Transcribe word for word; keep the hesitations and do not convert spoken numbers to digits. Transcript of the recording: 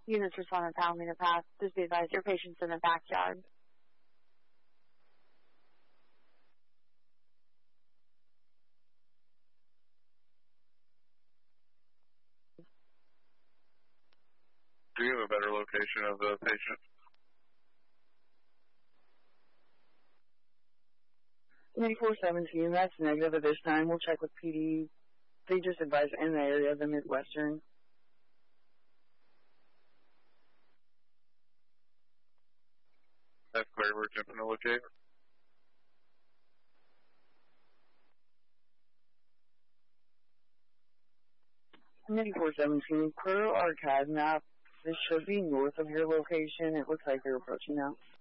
Units responding to pounding the path. Just be advised, your patient's in the backyard. Do you have a better location of the patient? ninety-four seventeen, that's negative at this time. We'll check with P D. They just advise in the area of the Midwestern. That's clear. We're attempting to locate. ninety-four seventeen, Coral Archive map. This should be north of your location. It looks like they're approaching now.